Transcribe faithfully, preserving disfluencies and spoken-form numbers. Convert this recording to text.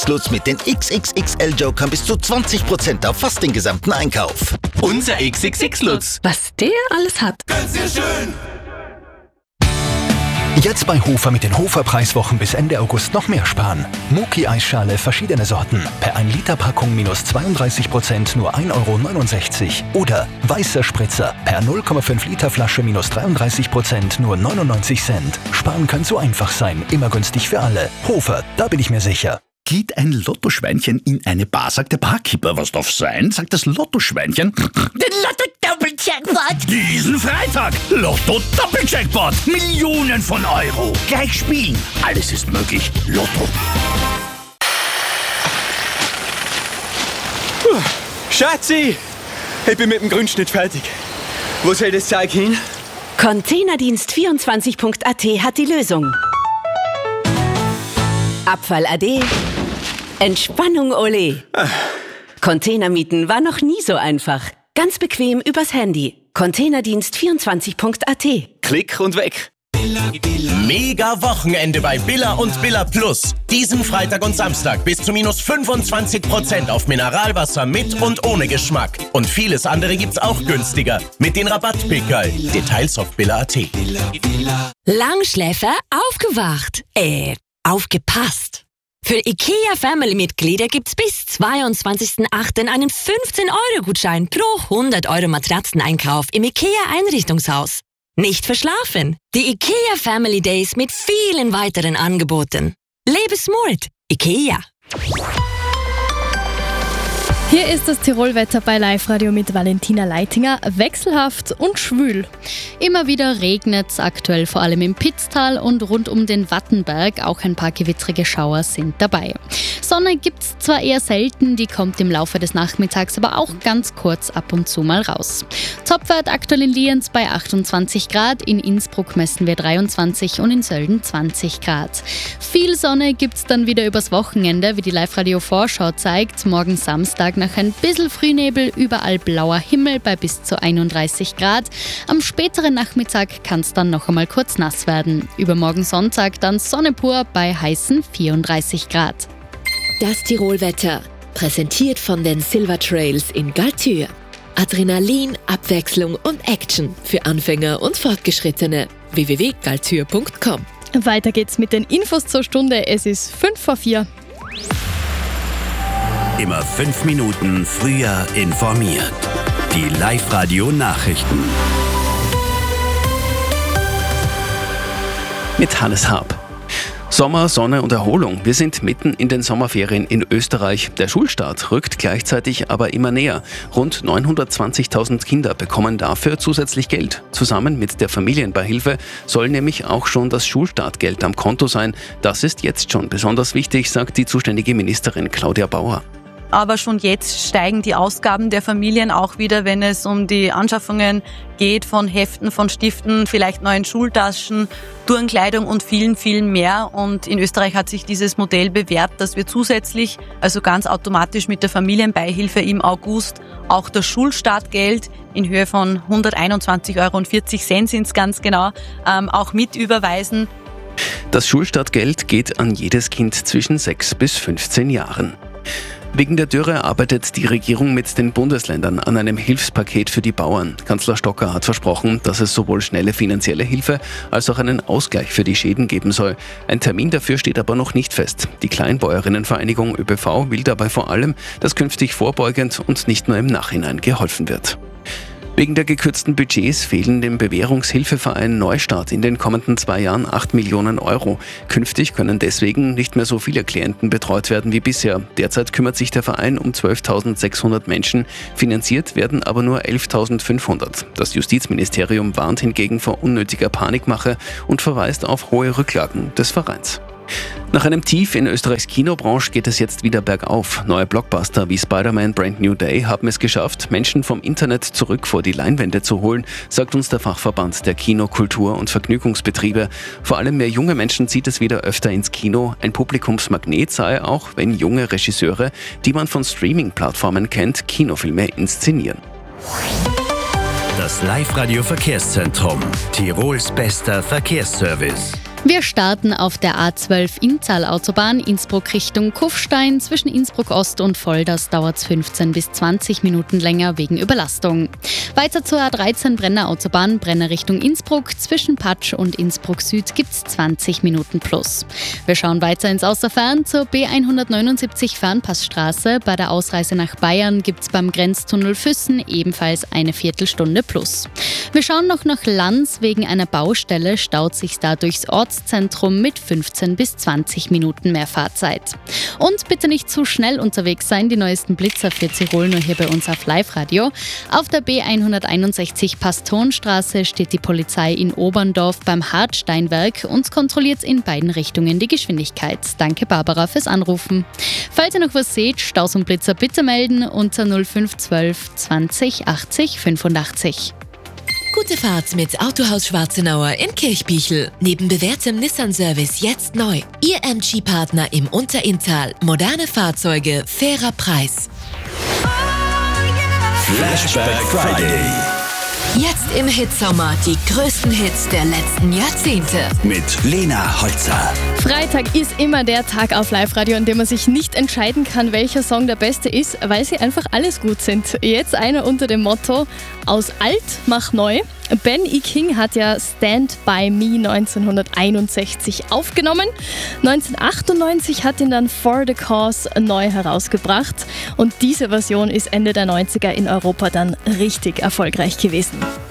Lutz mit den X X X L-Jokern bis zu zwanzig Prozent auf fast den gesamten Einkauf. Unser X X X Lutz. Was der alles hat. Ganz sehr schön. Jetzt bei Hofer mit den Hofer-Preiswochen bis Ende August noch mehr sparen. Muki-Eisschale verschiedene Sorten. Per ein Liter Packung minus zweiunddreißig Prozent nur ein Euro neunundsechzig. Oder weißer Spritzer per null Komma fünf Liter Flasche minus dreiunddreißig Prozent nur neunundneunzig Cent. Sparen kann so einfach sein. Immer günstig für alle. Hofer, da bin ich mir sicher. Geht ein Lottoschweinchen in eine Bar, sagt der Barkeeper, was darf sein? Sagt das Lottoschweinchen. Den Lotto-Doppel-Jackpot! Diesen Freitag Lotto-Doppel-Jackpot! Millionen von Euro! Gleich spielen! Alles ist möglich. Lotto. Puh, Schatzi! Ich bin mit dem Grundschnitt fertig. Wo soll das Zeug hin? Containerdienst vierundzwanzig Punkt a t hat die Lösung. Abfall ade. Entspannung ole. Containermieten war noch nie so einfach. Ganz bequem übers Handy. Containerdienst vierundzwanzig Punkt a t. Klick und weg. Mega Wochenende bei Billa und Billa Plus. Diesen Freitag und Samstag bis zu minus fünfundzwanzig Prozent auf Mineralwasser mit und ohne Geschmack. Und vieles andere gibt's auch günstiger. Mit den Rabattpickerl. Details auf Billa Punkt a t. Langschläfer aufgewacht. Äh, aufgepasst. Für IKEA Family-Mitglieder gibt's bis zweiundzwanzigsten achten einen fünfzehn Euro Gutschein pro hundert Euro Matratzeneinkauf im IKEA Einrichtungshaus. Nicht verschlafen. Die IKEA Family Days mit vielen weiteren Angeboten. Lebe smart. IKEA. Hier ist das Tirolwetter bei Live Radio mit Valentina Leitinger. Wechselhaft und schwül. Immer wieder regnet es aktuell, vor allem im Pitztal und rund um den Wattenberg. Auch ein paar gewittrige Schauer sind dabei. Sonne gibt es zwar eher selten, die kommt im Laufe des Nachmittags aber auch ganz kurz ab und zu mal raus. Topwert aktuell in Lienz bei achtundzwanzig Grad, in Innsbruck messen wir dreiundzwanzig und in Sölden zwanzig Grad. Viel Sonne gibt es dann wieder übers Wochenende, wie die Live Radio Vorschau zeigt. Morgen Samstag nach ein bisschen Frühnebel, überall blauer Himmel bei bis zu einunddreißig Grad. Am späteren Nachmittag kann es dann noch einmal kurz nass werden. Übermorgen Sonntag dann Sonne pur bei heißen vierunddreißig Grad. Das Tirolwetter, präsentiert von den Silver Trails in Galtür. Adrenalin, Abwechslung und Action für Anfänger und Fortgeschrittene. w w w punkt galtür punkt com. Weiter geht's mit den Infos zur Stunde. Es ist fünf vor vier. Immer fünf Minuten früher informiert. Die Live-Radio-Nachrichten. Mit Hannes Haab. Sommer, Sonne und Erholung. Wir sind mitten in den Sommerferien in Österreich. Der Schulstart rückt gleichzeitig aber immer näher. Rund neunhundertzwanzigtausend Kinder bekommen dafür zusätzlich Geld. Zusammen mit der Familienbeihilfe soll nämlich auch schon das Schulstartgeld am Konto sein. Das ist jetzt schon besonders wichtig, sagt die zuständige Ministerin Claudia Bauer. Aber schon jetzt steigen die Ausgaben der Familien auch wieder, wenn es um die Anschaffungen geht von Heften, von Stiften, vielleicht neuen Schultaschen, Turnkleidung und vielen, vielen mehr. Und in Österreich hat sich dieses Modell bewährt, dass wir zusätzlich, also ganz automatisch mit der Familienbeihilfe im August auch das Schulstartgeld in Höhe von hunderteinundzwanzig Euro vierzig sind es ganz genau, ähm, auch mit überweisen. Das Schulstartgeld geht an jedes Kind zwischen sechs bis fünfzehn Jahren. Wegen der Dürre arbeitet die Regierung mit den Bundesländern an einem Hilfspaket für die Bauern. Kanzler Stocker hat versprochen, dass es sowohl schnelle finanzielle Hilfe als auch einen Ausgleich für die Schäden geben soll. Ein Termin dafür steht aber noch nicht fest. Die Kleinbäuerinnenvereinigung ÖBV will dabei vor allem, dass künftig vorbeugend und nicht nur im Nachhinein geholfen wird. Wegen der gekürzten Budgets fehlen dem Bewährungshilfeverein Neustart in den kommenden zwei Jahren acht Millionen Euro. Künftig können deswegen nicht mehr so viele Klienten betreut werden wie bisher. Derzeit kümmert sich der Verein um zwölftausendsechshundert Menschen, finanziert werden aber nur elftausendfünfhundert. Das Justizministerium warnt hingegen vor unnötiger Panikmache und verweist auf hohe Rücklagen des Vereins. Nach einem Tief in Österreichs Kinobranche geht es jetzt wieder bergauf. Neue Blockbuster wie Spider-Man Brand New Day haben es geschafft, Menschen vom Internet zurück vor die Leinwände zu holen, sagt uns der Fachverband der Kino-, Kultur- und Vergnügungsbetriebe. Vor allem mehr junge Menschen zieht es wieder öfter ins Kino. Ein Publikumsmagnet sei auch, wenn junge Regisseure, die man von Streaming-Plattformen kennt, Kinofilme inszenieren. Das Live-Radio Verkehrszentrum. Tirols bester Verkehrsservice. Wir starten auf der A zwölf Inntal-Autobahn Innsbruck Richtung Kufstein. Zwischen Innsbruck Ost und Volders dauert es fünfzehn bis zwanzig Minuten länger wegen Überlastung. Weiter zur A dreizehn Brenner Autobahn, Brenner Richtung Innsbruck. Zwischen Patsch und Innsbruck Süd gibt es zwanzig Minuten plus. Wir schauen weiter ins Außerfern zur B hundertneunundsiebzig Fernpassstraße. Bei der Ausreise nach Bayern gibt es beim Grenztunnel Füssen ebenfalls eine Viertelstunde plus. Wir schauen noch nach Lanz. Wegen einer Baustelle staut sich da durchs Ortszentrum mit fünfzehn bis zwanzig Minuten mehr Fahrzeit. Und bitte nicht zu schnell unterwegs sein, die neuesten Blitzer für Tirol nur hier bei uns auf Live-Radio. Auf der B hunderteinundsechzig Pastonstraße steht die Polizei in Oberndorf beim Hartsteinwerk und kontrolliert in beiden Richtungen die Geschwindigkeit. Danke Barbara fürs Anrufen. Falls ihr noch was seht, Staus und Blitzer bitte melden unter null fünf eins zwei zwanzig achtzig fünfundachtzig. Gute Fahrt mit Autohaus Schwarzenauer in Kirchbichl. Neben bewährtem Nissan-Service jetzt neu. Ihr M G-Partner im Unterinntal. Moderne Fahrzeuge, fairer Preis. Flashback Friday. Jetzt im Hitsommer die größten Hits der letzten Jahrzehnte. Mit Lena Holzer. Freitag ist immer der Tag auf Live-Radio, an dem man sich nicht entscheiden kann, welcher Song der beste ist, weil sie einfach alles gut sind. Jetzt einer unter dem Motto: Aus alt mach neu. Ben E. King hat ja Stand By Me neunzehnhunderteinundsechzig aufgenommen. neunzehnhundertachtundneunzig hat ihn dann For The Cause neu herausgebracht. Und diese Version ist Ende der neunziger in Europa dann richtig erfolgreich gewesen.